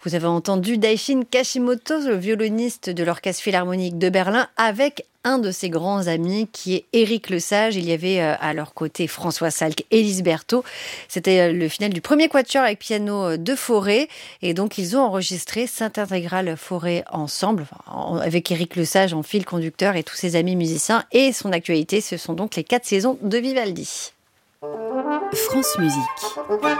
Vous avez entendu Daishin Kashimoto, le violoniste de l'Orchestre Philharmonique de Berlin, avec un de ses grands amis qui est Éric Lesage. Il y avait à leur côté François Salk et Lise Berthaud. C'était le final du premier quatuor avec piano de Fauré. Et donc, ils ont enregistré Sainte Intégrale Fauré ensemble, avec Éric Lesage en fil conducteur et tous ses amis musiciens. Et son actualité, ce sont donc les 4 saisons de Vivaldi. France Musique.